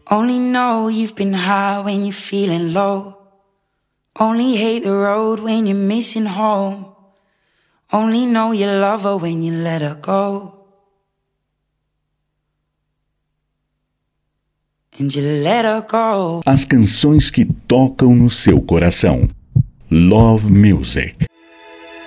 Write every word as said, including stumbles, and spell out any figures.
Only know you've been high when you're feeling low. Only hate the road when you're missing home. Only know you love her when you let her go. And you let her go. As canções que tocam no seu coração. Love Music.